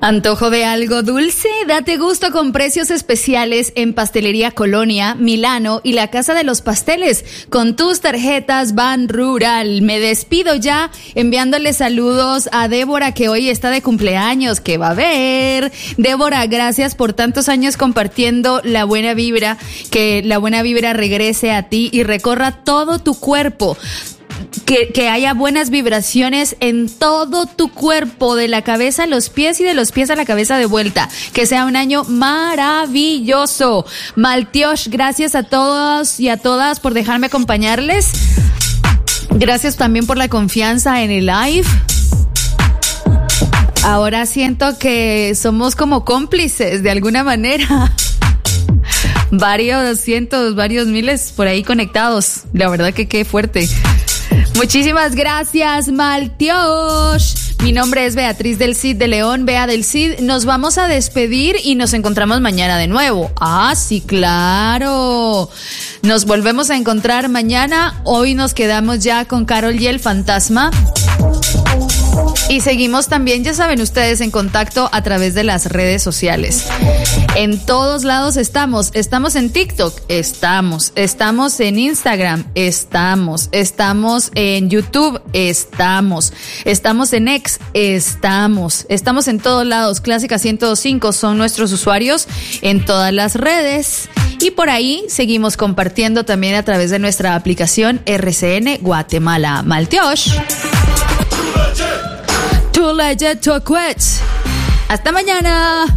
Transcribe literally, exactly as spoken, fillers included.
Antojo de algo dulce, date gusto con precios especiales en Pastelería Colonia, Milano y la Casa de los Pasteles. Con tus tarjetas Ban Rural. Me despido ya enviándole saludos a Débora, que hoy está de cumpleaños, que va a ver. Débora, gracias por tantos años compartiendo la buena vibra. Que la buena vibra regrese a ti y recorra todo tu cuerpo. Que, que haya buenas vibraciones en todo tu cuerpo, de la cabeza a los pies y de los pies a la cabeza de vuelta. Que sea un año maravilloso. Maltiosh, gracias a todos y a todas por dejarme acompañarles. Gracias también por la confianza en el live. Ahora siento que somos como cómplices de alguna manera. Varios cientos, varios miles por ahí conectados. La verdad que qué fuerte. Muchísimas gracias, Maltiosh. Mi nombre es Beatriz del Cid de León, Bea del Cid. Nos vamos a despedir y nos encontramos mañana de nuevo. Ah, sí, claro. Nos volvemos a encontrar mañana. Hoy nos quedamos ya con Carol y el Fantasma. Y seguimos también, ya saben ustedes, en contacto a través de las redes sociales. En todos lados estamos. Estamos en TikTok, estamos. Estamos en Instagram, estamos. Estamos en YouTube, estamos. Estamos en X, estamos. Estamos en todos lados. Clásica ciento dos punto cinco son nuestros usuarios en todas las redes. Y por ahí seguimos compartiendo también a través de nuestra aplicación R C N Guatemala. Maltiosh. Too legit to quit. Hasta mañana.